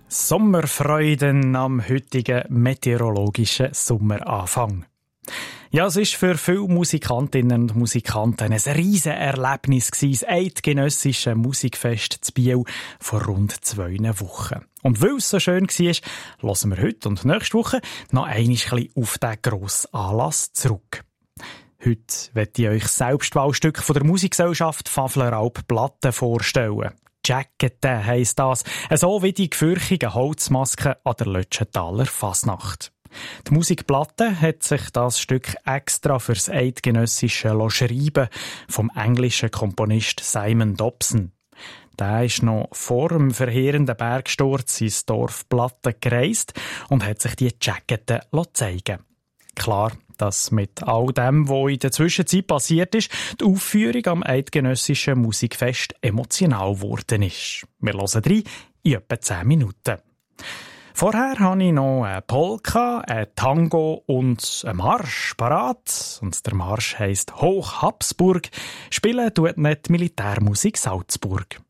Sommerfreuden am heutigen meteorologischen Sommeranfang. Ja, es war für viele Musikantinnen und Musikanten ein riesen Erlebnis, das eidgenössische Musikfest zu Biel vor rund 2 Wochen. Und weil es so schön war, hören wir heute und nächste Woche noch einmal auf diesen grossen Anlass zurück. Heute möchte ich euch Selbstwahlstück von der Musikgesellschaft Pfaffleralp Platte vorstellen. Jackete heisst das, so wie die gefürchigen Holzmasken an der Lötschenthaler Fasnacht. Die Musikplatte hat sich das Stück extra fürs Eidgenössische schreiben vom englischen Komponist Simon Dobson. Der ist noch vor dem verheerenden Bergsturz ins Dorf Platte gereist und hat sich die Jackete zeigen. Klar, dass mit all dem, was in der Zwischenzeit passiert ist, die Aufführung am Eidgenössischen Musikfest emotional geworden ist. Wir hören rein in etwa 10 Minuten. Vorher habe ich noch eine Polka, ein Tango und einen Marsch parat. Und der Marsch heisst Hoch Habsburg. Spielen tut nicht die Militärmusik Salzburg.